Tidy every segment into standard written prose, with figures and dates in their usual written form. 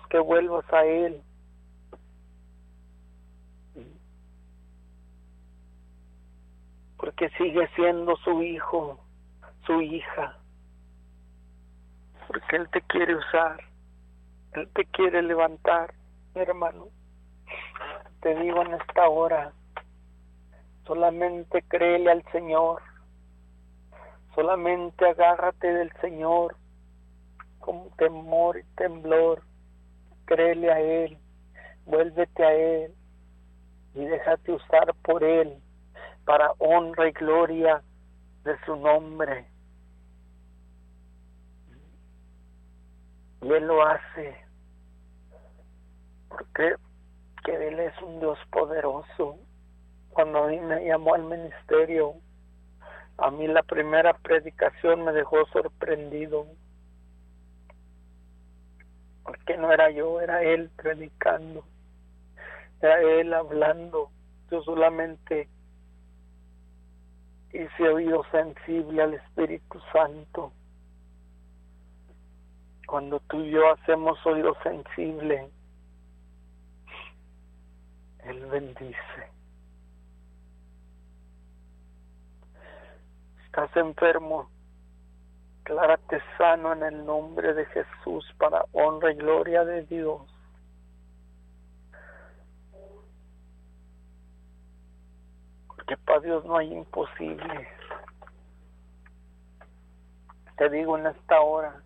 que vuelvas a Él. Porque sigue siendo su hijo, su hija. Porque Él te quiere usar, Él te quiere levantar, mi hermano. Te digo en esta hora, solamente créele al Señor, solamente agárrate del Señor con temor y temblor, créele a Él, vuélvete a Él y déjate usar por Él para honra y gloria de su nombre. Y Él lo hace porque que Él es un Dios poderoso. Cuando a mí me llamó al ministerio, a mí la primera predicación me dejó sorprendido, porque no era yo, era Él predicando, era Él hablando. Yo solamente hice oído sensible al Espíritu Santo. Cuando tú y yo hacemos oído sensible, Él bendice. Estás enfermo, declárate sano en el nombre de Jesús para honra y gloria de Dios. Porque para Dios no hay imposible. Te digo en esta hora,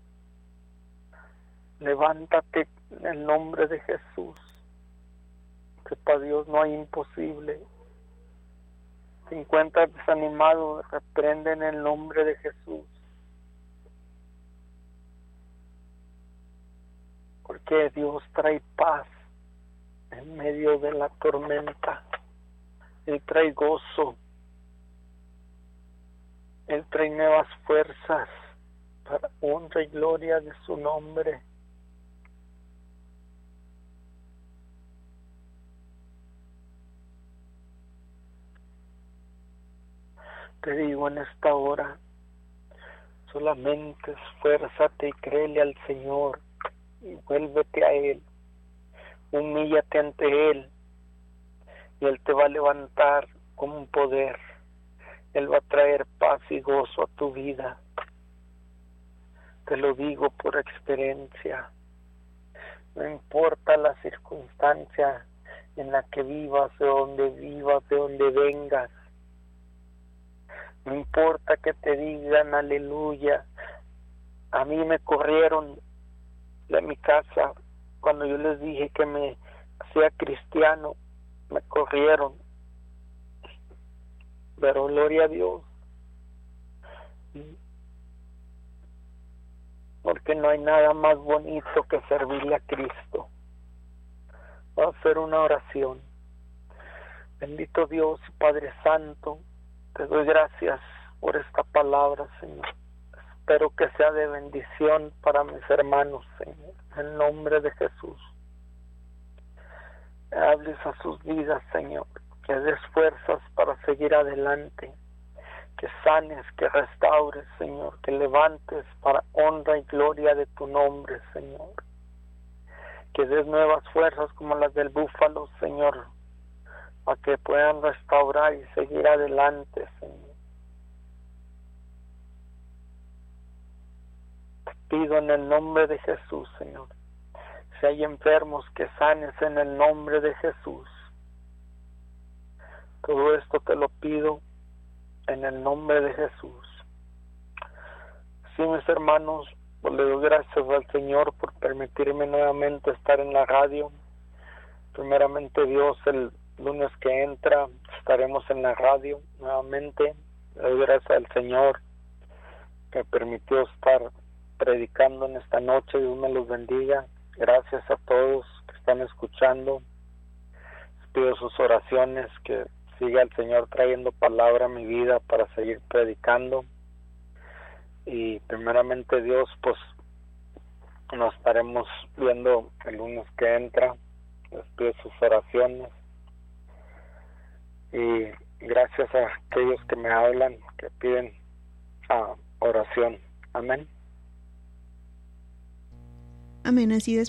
levántate en el nombre de Jesús. Que para Dios no hay imposible. Si encuentras desanimado, reprende en el nombre de Jesús. Porque Dios trae paz en medio de la tormenta. Él trae gozo. Él trae nuevas fuerzas para honra y gloria de su nombre. Te digo en esta hora, solamente esfuérzate y créele al Señor y vuélvete a Él. Humíllate ante Él y Él te va a levantar con un poder. Él va a traer paz y gozo a tu vida. Te lo digo por experiencia. No importa la circunstancia en la que vivas, de donde vengas. No importa que te digan aleluya. A mí me corrieron de mi casa cuando yo les dije que me hacía cristiano. Me corrieron. Pero gloria a Dios. Porque no hay nada más bonito que servirle a Cristo. Voy a hacer una oración. Bendito Dios, Padre Santo, te doy gracias por esta palabra, Señor. Espero que sea de bendición para mis hermanos, Señor. En el nombre de Jesús. Hables a sus vidas, Señor. Que des fuerzas para seguir adelante. Que sanes, que restaures, Señor. Que levantes para honra y gloria de tu nombre, Señor. Que des nuevas fuerzas como las del búfalo, Señor. Para que puedan restaurar y seguir adelante, Señor. Te pido en el nombre de Jesús, Señor. Si hay enfermos, que sanes en el nombre de Jesús. Todo esto te lo pido en el nombre de Jesús. Sí, mis hermanos, pues le doy gracias al Señor por permitirme nuevamente estar en la radio. Primeramente Dios, el lunes que entra estaremos en la radio nuevamente. Le doy gracias al Señor que permitió estar predicando en esta noche. Dios me los bendiga. Gracias a todos que están escuchando. Les pido sus oraciones, que siga el Señor trayendo palabra a mi vida para seguir predicando. Y primeramente Dios, pues nos estaremos viendo el lunes que entra. Les pido sus oraciones. Y gracias a aquellos que me hablan, que piden oración. Amén. Amén, así es.